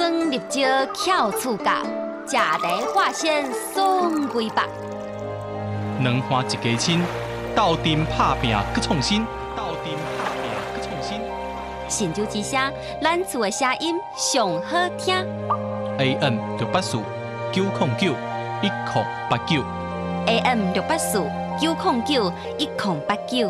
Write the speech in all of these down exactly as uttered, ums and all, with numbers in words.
春入招巧厝角，食茶化身爽规百。 两花一家亲，斗阵拍拼搁创新，斗阵拍拼搁创新。 神州之声，咱厝的声音上好听。 A M 六八四九零九一零八九。 A M 六八四九零九一零八九。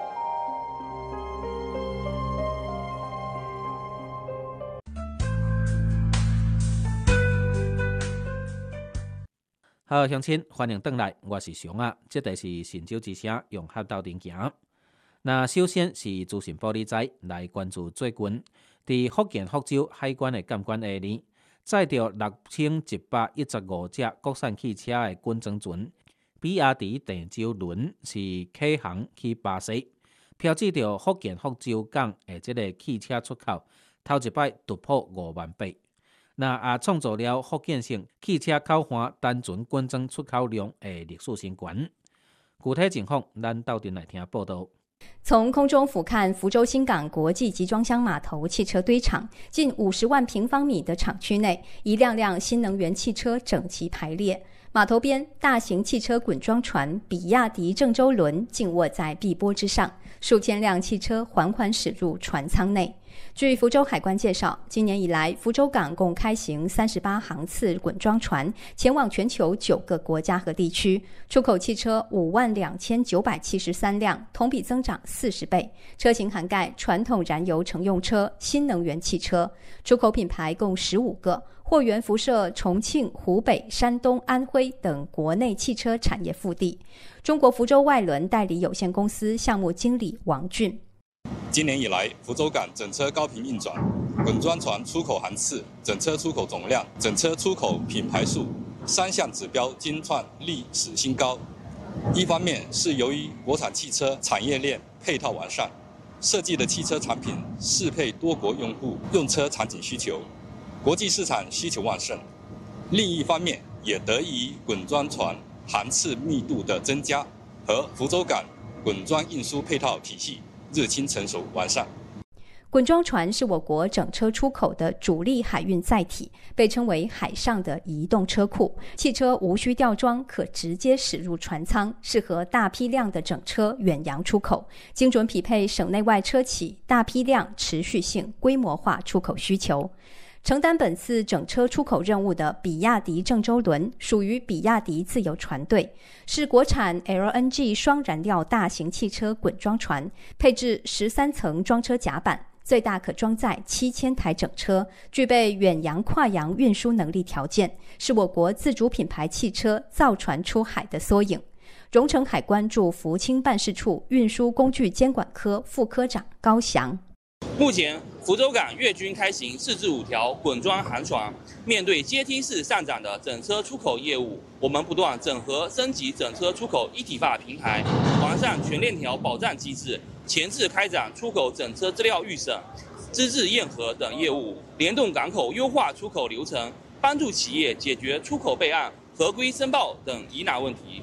好，乡亲，欢迎回来，我是熊啊。这里是神州之声，用合斗阵行。那首先是资讯报理财来关注最近，伫福建福州海关的监管下呢，载着六千一百一十五架国产汽车的滚装船，比亚迪郑州轮是启航去巴西，标志着福建福州港的这个汽车出口头一摆突破五万倍。那也创造了福建省汽车口岸单纯滚装出口量的历史新高。具体情况，咱斗阵来听报道。 从空中俯瞰福州新港国际集装箱码头汽车堆场，近五十万平方米的厂区内，一辆辆新能源汽车整齐排列。码头边，大型汽车滚装船比亚迪郑州轮静卧在碧波之上，数千辆汽车缓缓驶入船舱内。据福州海关介绍，今年以来，福州港共开行三十八航次滚装船，前往全球九个国家和地区，出口汽车五万两千九百七十三辆，同比增长四十倍。车型涵盖传统燃油乘用车、新能源汽车，出口品牌共十五个，货源辐射重庆、湖北、山东、安徽等国内汽车产业腹地。中国福州外轮代理有限公司项目经理王俊。 今年以来，福州港整车高频运转，滚装船出口航次、整车出口总量、整车出口品牌数三项指标均创历史新高。一方面是由于国产汽车产业链配套完善，设计的汽车产品适配多国用户用车场景需求，国际市场需求旺盛；另一方面也得益于滚装船航次密度的增加和福州港滚装运输配套体系日趋成熟完善。 滚装船是我国整车出口的主力海运载体，被称为海上的移动车库。汽车无需吊装，可直接驶入船舱，适合大批量的整车远洋出口，精准匹配省内外车企大批量、持续性、规模化出口需求。承担本次整车出口任务的比亚迪郑州轮属于比亚迪自有船队，是国产 L N G 双燃料大型汽车滚装船，配置十三层装车甲板，最大可装载七千台整车，具备远洋跨洋运输能力条件，是我国自主品牌汽车造船出海的缩影。荣成海关驻福清办事处运输工具监管科副科长高翔。 目前，福州港月均开行四至五条滚装航船。面对阶梯式上涨的整车出口业务，我们不断整合升级整车出口一体化平台，完善全链条保障机制，前置开展出口整车资料预审、资质验核等业务，联动港口优化出口流程，帮助企业解决出口备案、合规申报等疑难问题。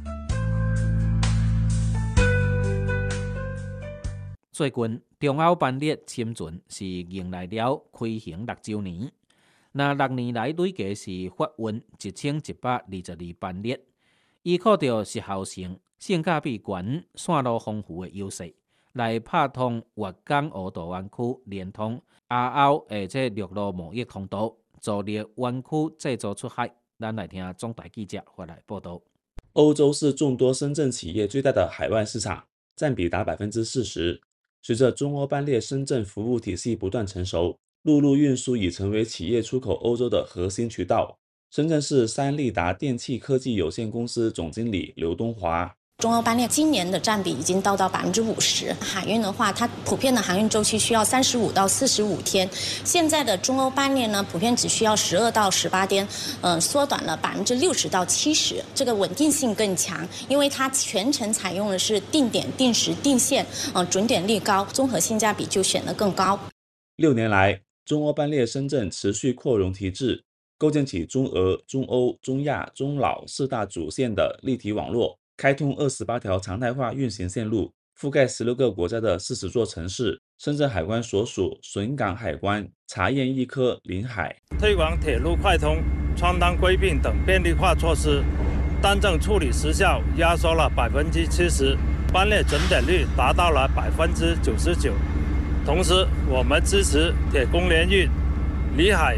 最近，中澳班列沉船是迎来了开行六周年。那六年来累计是发运一千一百二十二班列，依靠着实效性、性价比高、线路丰富的优势，来拍通粤港澳大湾区，连通亚欧的这陆路贸易通道，助力湾区制造出海。咱来听中台记者发来报道。 欧洲是众多深圳企业最大的海外市场，占比达百分之四十。随着中欧班列深圳服务体系不断成熟，陆路运输已成为企业出口欧洲的核心渠道。深圳市三利达电气科技有限公司总经理刘东华。 中欧班列今年的占比已经到到百分之五十。海运的话，它普遍的航运周期需要三十五到四十五天，现在的中欧班列呢，普遍只需要十二到十八天，嗯、呃，缩短了百分之六十到七十，这个稳定性更强，因为它全程采用的是定点、定时、定线，嗯、呃，准点率高，综合性价比就显得更高。 六年来，中欧班列深圳持续扩容提质，构建起中俄、中欧、中亚、中老四大主线的立体网络。开通二十八条常态化运行线路，覆盖十六个国家的四十座城市， 深圳海关所属笋港海关查验一科林海， 推广铁路快通、川单归并等便利化措施，单证处理时效压缩了百分之七十，班列准点率达到了百分之九十九。同时，我们支持铁公联运、里海